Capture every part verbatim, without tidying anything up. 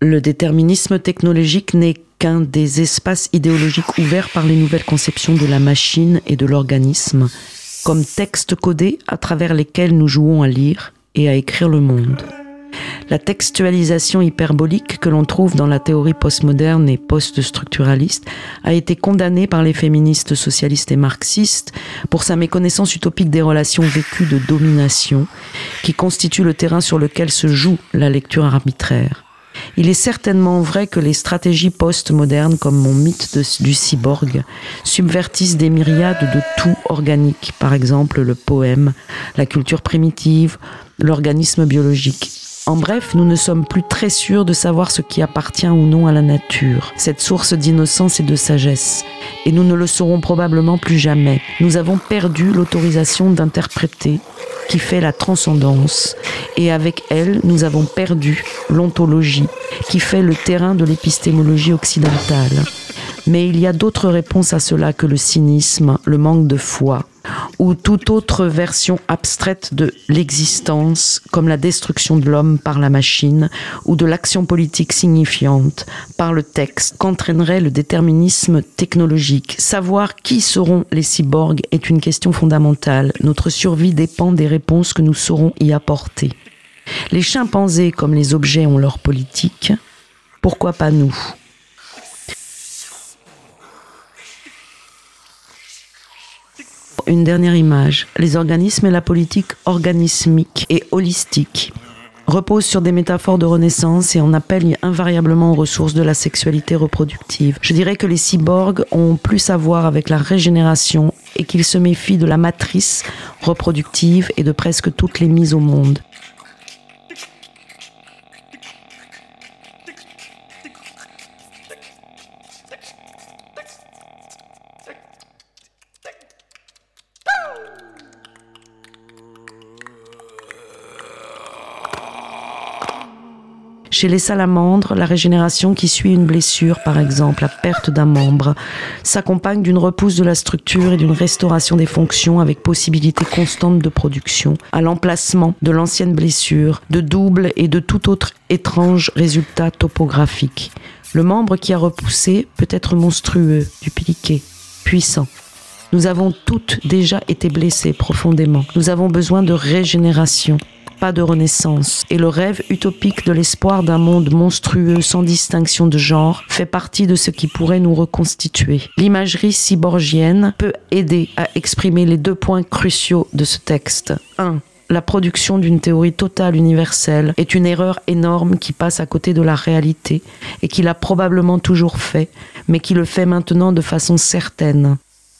Le déterminisme technologique n'est qu'un des espaces idéologiques ouverts par les nouvelles conceptions de la machine et de l'organisme, comme textes codés à travers lesquels nous jouons à lire et à écrire le monde. La textualisation hyperbolique que l'on trouve dans la théorie postmoderne et post-structuraliste a été condamnée par les féministes socialistes et marxistes pour sa méconnaissance utopique des relations vécues de domination qui constituent le terrain sur lequel se joue la lecture arbitraire. Il est certainement vrai que les stratégies post-modernes, comme mon mythe de, du cyborg, subvertissent des myriades de tout organique, par exemple le poème, la culture primitive, l'organisme biologique. En bref, nous ne sommes plus très sûrs de savoir ce qui appartient ou non à la nature, cette source d'innocence et de sagesse, et nous ne le saurons probablement plus jamais. Nous avons perdu l'autorisation d'interpréter, qui fait la transcendance, et avec elle, nous avons perdu l'ontologie, qui fait le terrain de l'épistémologie occidentale. Mais il y a d'autres réponses à cela que le cynisme, le manque de foi, ou toute autre version abstraite de l'existence, comme la destruction de l'homme par la machine, ou de l'action politique signifiante par le texte, qu'entraînerait le déterminisme technologique. Savoir qui seront les cyborgs est une question fondamentale. Notre survie dépend des réponses que nous saurons y apporter. Les chimpanzés, comme les objets, ont leur politique. Pourquoi pas nous ? Une dernière image. Les organismes et la politique organismique et holistique reposent sur des métaphores de renaissance et en appellent invariablement aux ressources de la sexualité reproductive. Je dirais que les cyborgs ont plus à voir avec la régénération et qu'ils se méfient de la matrice reproductive et de presque toutes les mises au monde. Chez les salamandres, la régénération qui suit une blessure, par exemple, la perte d'un membre, s'accompagne d'une repousse de la structure et d'une restauration des fonctions avec possibilité constante de production, à l'emplacement de l'ancienne blessure, de double et de tout autre étrange résultat topographique. Le membre qui a repoussé peut être monstrueux, dupliqué, puissant. Nous avons toutes déjà été blessées profondément. Nous avons besoin de régénération, pas de renaissance. Et le rêve utopique de l'espoir d'un monde monstrueux sans distinction de genre fait partie de ce qui pourrait nous reconstituer. L'imagerie cyborgienne peut aider à exprimer les deux points cruciaux de ce texte. un. La production d'une théorie totale universelle est une erreur énorme qui passe à côté de la réalité et qui l'a probablement toujours fait, mais qui le fait maintenant de façon certaine.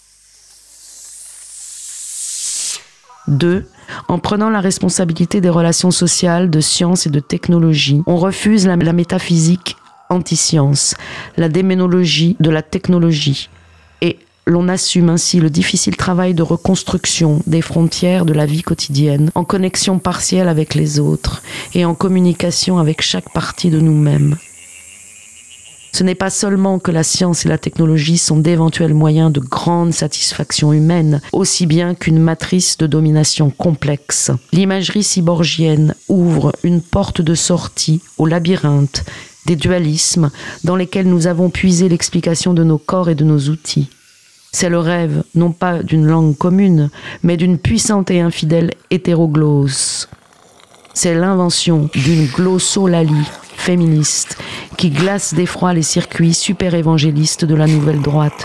deux. En prenant la responsabilité des relations sociales, de science et de technologie, on refuse la, la métaphysique anti-science, la démonologie de la technologie, et l'on assume ainsi le difficile travail de reconstruction des frontières de la vie quotidienne, en connexion partielle avec les autres et en communication avec chaque partie de nous-mêmes. Ce n'est pas seulement que la science et la technologie sont d'éventuels moyens de grande satisfaction humaine, aussi bien qu'une matrice de domination complexe. L'imagerie cyborgienne ouvre une porte de sortie au labyrinthe des dualismes dans lesquels nous avons puisé l'explication de nos corps et de nos outils. C'est le rêve, non pas d'une langue commune, mais d'une puissante et infidèle hétéroglose. C'est l'invention d'une glossolalie féministe qui glace d'effroi les circuits super-évangélistes de la nouvelle droite.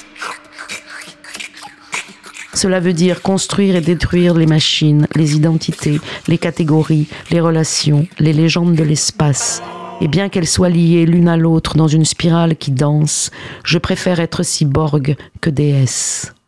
Cela veut dire construire et détruire les machines, les identités, les catégories, les relations, les légendes de l'espace. Et bien qu'elles soient liées l'une à l'autre dans une spirale qui danse, je préfère être cyborg que déesse.